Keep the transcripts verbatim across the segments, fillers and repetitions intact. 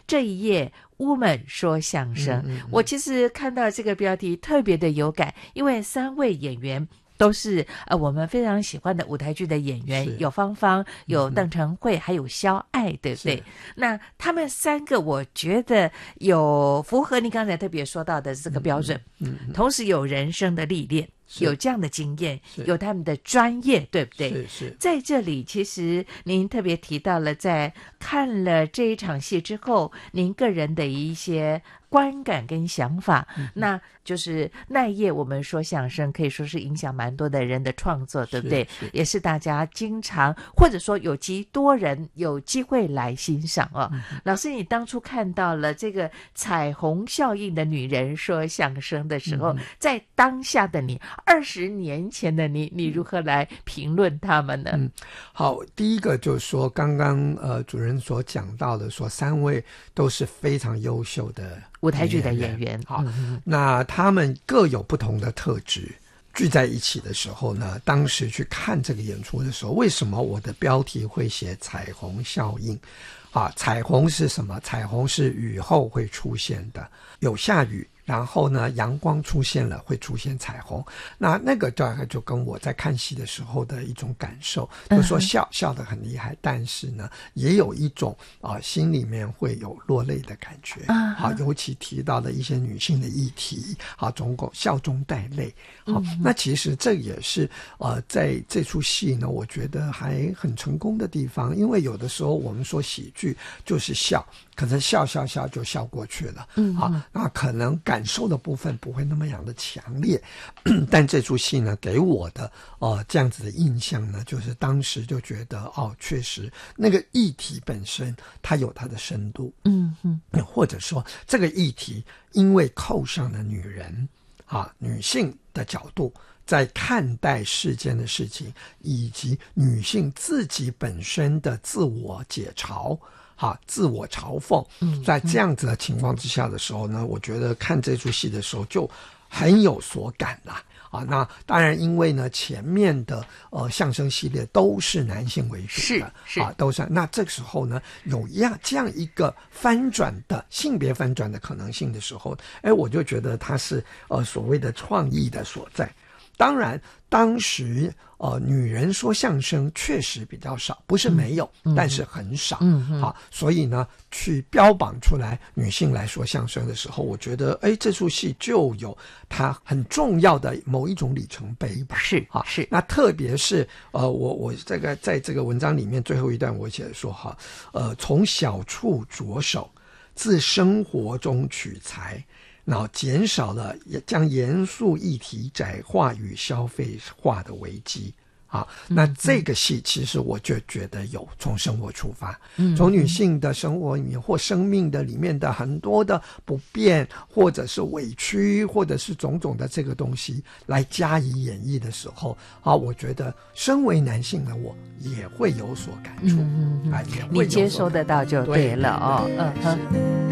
这一夜Woman 说相声。嗯嗯嗯，我其实看到这个标题特别的有感，因为三位演员都是呃我们非常喜欢的舞台剧的演员，有芳芳，有邓晨慧，嗯，还有肖爱，对不对？那他们三个我觉得有符合你刚才特别说到的这个标准，嗯嗯嗯，同时有人生的历练，有这样的经验，有他们的专业，对不对？ 是是。 在这里其实您特别提到了在看了这一场戏之后您个人的一些观感跟想法，嗯，那就是那一夜我们说相声可以说是影响蛮多的人的创作，对不对？是是，也是大家经常或者说有极多人有机会来欣赏哦。嗯，老师，你当初看到了这个彩虹效应的女人说相声的时候，嗯，在当下的你二十年前的你，你如何来评论他们呢？ 嗯，好，第一个就是说，刚刚呃主任所讲到的，说三位都是非常优秀的舞台剧的演员， 好，嗯，那他们各有不同的特质，聚在一起的时候呢，当时去看这个演出的时候，为什么我的标题会写彩虹效应？啊，彩虹是什么？彩虹是雨后会出现的，有下雨，然后呢阳光出现了会出现彩虹。那那个大概就跟我在看戏的时候的一种感受，就说笑笑得很厉害，但是呢也有一种啊、呃、心里面会有落泪的感觉啊，尤其提到的一些女性的议题啊，总共笑中带泪。好、嗯，那其实这也是呃在这出戏呢我觉得还很成功的地方，因为有的时候我们说喜剧就是笑，可能笑笑笑就笑过去了，嗯，好，那可能感受的部分不会那么样的强烈，但这出戏呢给我的呃这样子的印象呢，就是当时就觉得哦，确实那个议题本身它有它的深度，嗯嗯，或者说这个议题因为扣上了女人啊女性的角度在看待世间的事情，以及女性自己本身的自我解嘲啊，自我嘲讽，在这样子的情况之下的时候呢，我觉得看这出戏的时候就很有所感啦。啊，那当然，因为呢，前面的呃相声系列都是男性为主的， 是是啊，都是。那这个时候呢，有一样这样一个翻转的性别翻转的可能性的时候，哎，我就觉得它是呃所谓的创意的所在。当然当时呃女人说相声确实比较少，不是没有，嗯、但是很少，嗯嗯，好，所以呢去标榜出来女性来说相声的时候，我觉得哎这出戏就有它很重要的某一种里程碑吧。 是啊，是。 那特别是呃我我这个在这个文章里面最后一段我写说哈，呃从小处着手，自生活中取材，然后减少了将严肃议题窄化与消费化的危机啊，那这个戏其实我就觉得有从生活出发，嗯，从女性的生活里面或生命的里面的很多的不便，或者是委屈，或者是种种的这个东西来加以演绎的时候啊，我觉得身为男性的我也会有所感触，嗯嗯、啊，也会有所感触， 你接收得到就对了哦，嗯哼。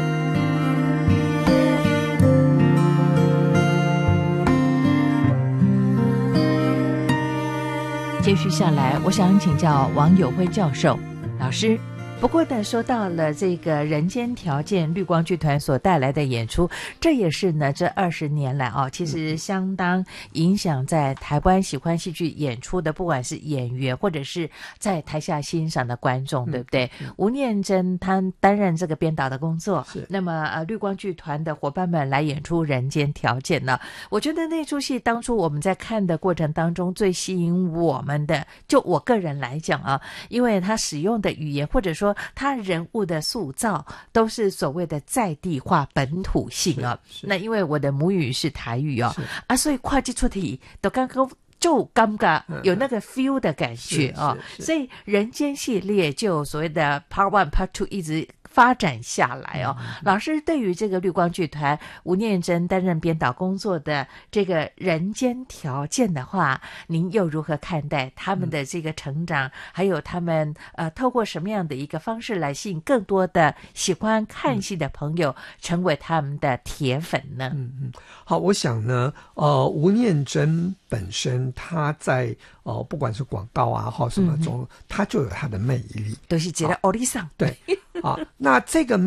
接续下来，我想请教王友辉教授老师。不过呢，说到了这个人间条件绿光剧团所带来的演出，这也是呢这二十年来啊，其实相当影响在台湾喜欢戏剧演出的，不管是演员或者是在台下欣赏的观众，对不对？嗯嗯、吴念真他担任这个编导的工作，那么呃绿光剧团的伙伴们来演出人间条件呢，我觉得那出戏当初我们在看的过程当中最吸引我们的，就我个人来讲啊，因为他使用的语言或者说他人物的塑造都是所谓的在地化本土性啊，那因为我的母语是台语哦，啊，所以跨界出题都刚刚就尴尬有那个 feel 的感觉啊、哦，所以人间系列就所谓的 part one part two 一直发展下来哦。嗯、老师对于这个绿光剧团吴念真担任编导工作的这个人间条件的话，您又如何看待他们的这个成长，嗯、还有他们呃透过什么样的一个方式来吸引更多的喜欢看戏的朋友成为他们的铁粉呢？ 嗯嗯，好，我想呢，呃，吴念真本身他在呃不管是广告啊或什么中，嗯、他就有他的魅力， 都是觉得欧丽桑对啊，那这个